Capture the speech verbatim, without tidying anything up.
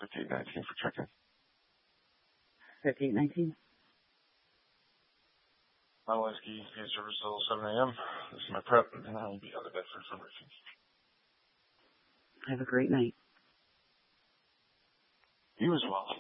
fifty-eight nineteen for check-in. fifty-eight nineteen. My whiskey is service till seven a.m. This is my prep, and I will be out of Bedford for briefing. Have a great night. You as well.